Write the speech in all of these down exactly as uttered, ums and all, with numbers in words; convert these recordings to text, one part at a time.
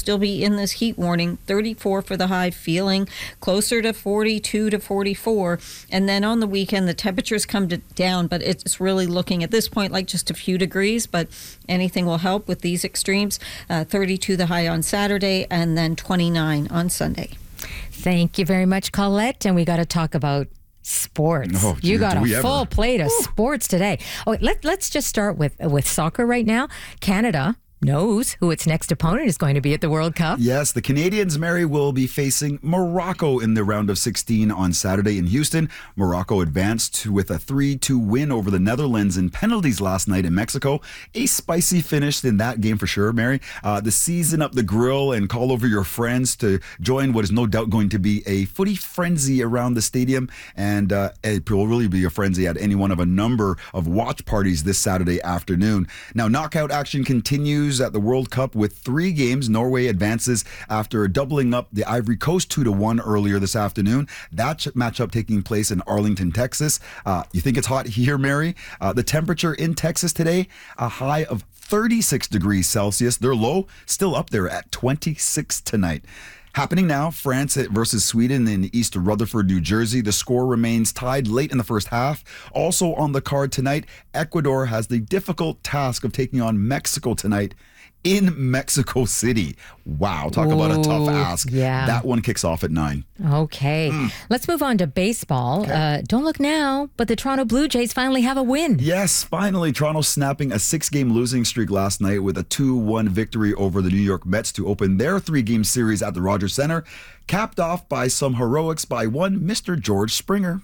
still be in this heat warning. thirty-four for the high, feeling closer to forty-two to forty-four. And then on the weekend, the temperatures come to, down, but it's really looking at this point like just a few degrees, but anything will help with these extremes. Uh, thirty-two the high on Saturday, and then twenty-nine on Sunday. Thank you very much, Colette. And we got to talk about sports. Oh, dear, you got a full ever? plate of Ooh. sports today. Okay, let, let's just start with with soccer right now. Canada knows who its next opponent is going to be at the World Cup. Yes, the Canadians, Mary, will be facing Morocco in the round of sixteen on Saturday in Houston. Morocco advanced with a three two win over the Netherlands in penalties last night in Mexico. A spicy finish in that game for sure, Mary. Uh, the season up the grill and call over your friends to join what is no doubt going to be a footy frenzy around the stadium. And uh, it will really be a frenzy at any one of a number of watch parties this Saturday afternoon. Now, knockout action continues at the World Cup with three games. Norway advances after doubling up the Ivory Coast two to one earlier this afternoon. That matchup taking place in Arlington, Texas. Uh, you think it's hot here, Mary? Uh, the temperature in Texas today, a high of thirty-six degrees Celsius. Their low still up there at twenty-six tonight. Happening now, France versus Sweden in East Rutherford, New Jersey. The score remains tied late in the first half. Also on the card tonight, Ecuador has the difficult task of taking on Mexico tonight in Mexico City. Wow, talk Ooh, about a tough ask. Yeah. That one kicks off at nine. Okay, mm. let's move on to baseball. Okay. Uh, don't look now, but the Toronto Blue Jays finally have a win. Yes, finally. Toronto snapping a six-game losing streak last night with a two one victory over the New York Mets to open their three-game series at the Rogers Center, capped off by some heroics by one Mister George Springer.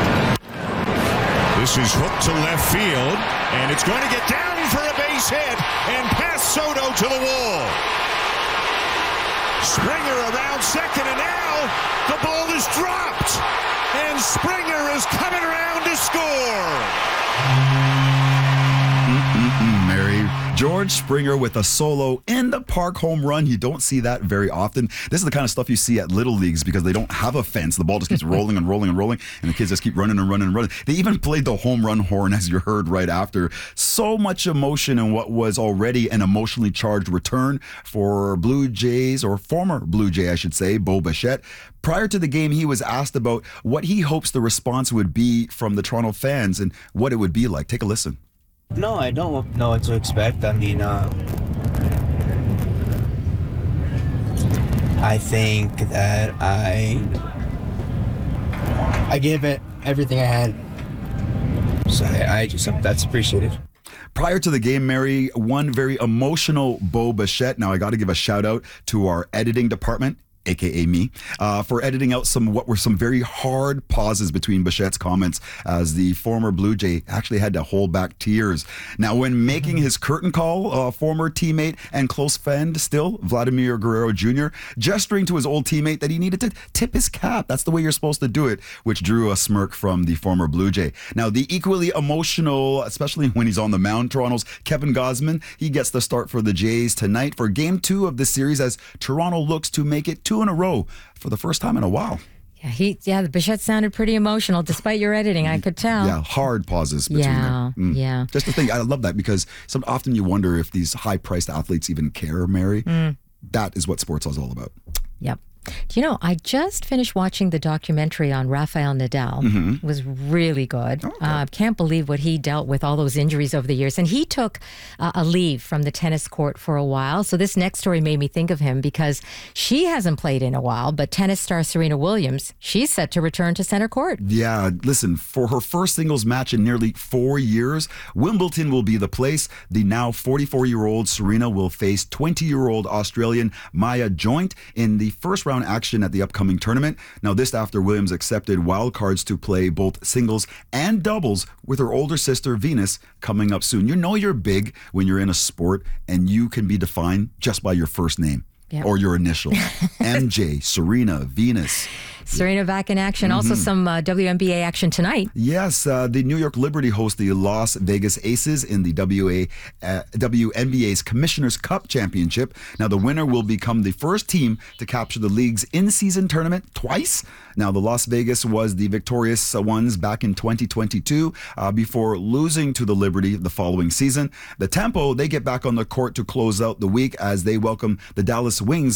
This is hooked to left field, and it's going to get down for a base hit and past Soto to the wall. Springer around second, and now the ball is dropped, and Springer is coming around to score. Mm-mm-mm, Mary. George Springer with a solo in the park home run. You don't see that very often. This is the kind of stuff you see at Little Leagues because they don't have a fence. The ball just keeps rolling and rolling and rolling, and the kids just keep running and running and running. They even played the home run horn, as you heard right after. So much emotion in what was already an emotionally charged return for Blue Jays, or former Blue Jay, I should say, Bo Bichette. Prior to the game, he was asked about what he hopes the response would be from the Toronto fans and what it would be like. Take a listen. No, I don't know what to expect. I mean, uh, I think that I I gave it everything I had. So I, I just, that's appreciated. Prior to the game, Mary, one very emotional Bo Bichette. Now, I got to give a shout out to our editing department, A K A me, uh, for editing out some what were some very hard pauses between Bichette's comments, as the former Blue Jay actually had to hold back tears. Now, when making his curtain call, uh, former teammate and close friend still, Vladimir Guerrero Junior, gesturing to his old teammate that he needed to tip his cap. That's the way you're supposed to do it, which drew a smirk from the former Blue Jay. Now, the equally emotional, especially when he's on the mound, Toronto's Kevin Gausman, he gets the start for the Jays tonight for game two of the series as Toronto looks to make it two in a row for the first time in a while. Yeah, he yeah, the Bichette sounded pretty emotional despite your editing, I could tell. Yeah, hard pauses between yeah, them. Mm. Yeah. Just the thing, I love that because some often you wonder if these high-priced athletes even care, Mary. Mm. That is what sports is all about. Yep. Do you know, I just finished watching the documentary on Rafael Nadal. Mm-hmm. It was really good. I okay. uh, can't believe what he dealt with, all those injuries over the years. And he took uh, a leave from the tennis court for a while. So this next story made me think of him because she hasn't played in a while, but tennis star Serena Williams, she's set to return to center court. Yeah, listen, for her first singles match in nearly four years, Wimbledon will be the place. The now forty-four-year-old Serena will face twenty-year-old Australian Maya Joint in the first round action at the upcoming tournament. Now, this after Williams accepted wildcards to play both singles and doubles with her older sister Venus coming up soon. You know you're big when you're in a sport and you can be defined just by your first name. Yep. Or your initial. M J, Serena, Venus. Serena back in action. Mm-hmm. Also some uh, W N B A action tonight. Yes, uh, the New York Liberty host the Las Vegas Aces in the W A, uh, W N B A's Commissioner's Cup Championship. Now, the winner will become the first team to capture the league's in-season tournament twice. Now, the Las Vegas was the victorious ones back in twenty twenty-two uh, before losing to the Liberty the following season. The Tempo, they get back on the court to close out the week as they welcome the Dallas Wings